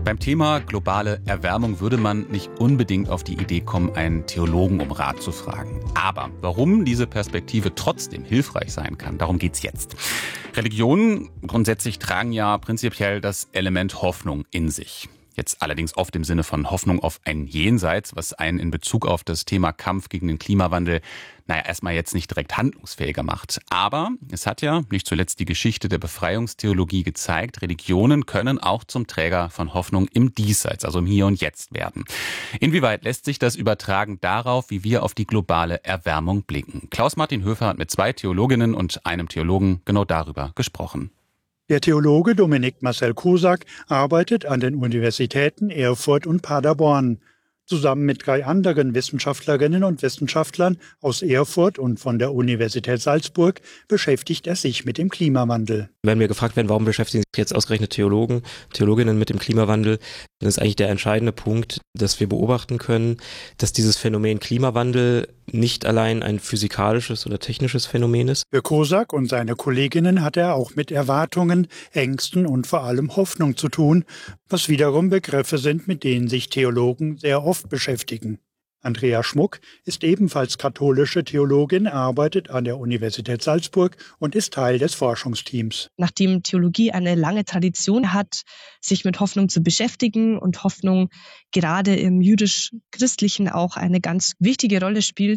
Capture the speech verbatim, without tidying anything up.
Beim Thema globale Erwärmung würde man nicht unbedingt auf die Idee kommen, einen Theologen um Rat zu fragen. Aber warum diese Perspektive trotzdem hilfreich sein kann, darum geht's jetzt. Religionen grundsätzlich tragen ja prinzipiell das Element Hoffnung in sich. Jetzt allerdings oft im Sinne von Hoffnung auf ein Jenseits, was einen in Bezug auf das Thema Kampf gegen den Klimawandel, naja, erstmal jetzt nicht direkt handlungsfähiger macht. Aber es hat ja nicht zuletzt die Geschichte der Befreiungstheologie gezeigt, Religionen können auch zum Träger von Hoffnung im Diesseits, also im Hier und Jetzt werden. Inwieweit lässt sich das übertragen darauf, wie wir auf die globale Erwärmung blicken? Klaus-Martin Höfer hat mit zwei Theologinnen und einem Theologen genau darüber gesprochen. Der Theologe Dominik Marcel Kosak arbeitet an den Universitäten Erfurt und Paderborn. Zusammen mit drei anderen Wissenschaftlerinnen und Wissenschaftlern aus Erfurt und von der Universität Salzburg beschäftigt er sich mit dem Klimawandel. Wenn wir gefragt werden, warum beschäftigen sich jetzt ausgerechnet Theologen, Theologinnen mit dem Klimawandel, dann ist eigentlich der entscheidende Punkt, dass wir beobachten können, dass dieses Phänomen Klimawandel nicht allein ein physikalisches oder technisches Phänomen ist. Für Kosak und seine Kolleginnen hat er auch mit Erwartungen, Ängsten und vor allem Hoffnung zu tun, was wiederum Begriffe sind, mit denen sich Theologen sehr oft beschäftigen. Andrea Schmuck ist ebenfalls katholische Theologin, arbeitet an der Universität Salzburg und ist Teil des Forschungsteams. Nachdem Theologie eine lange Tradition hat, sich mit Hoffnung zu beschäftigen und Hoffnung gerade im jüdisch-christlichen auch eine ganz wichtige Rolle spielt,